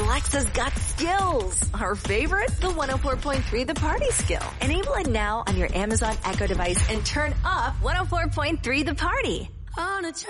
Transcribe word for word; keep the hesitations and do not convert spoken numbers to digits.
Alexa's got skills. Our favorite? The one oh four point three The Party skill. Enable it now on your Amazon Echo device and turn up one oh four point three The Party. On a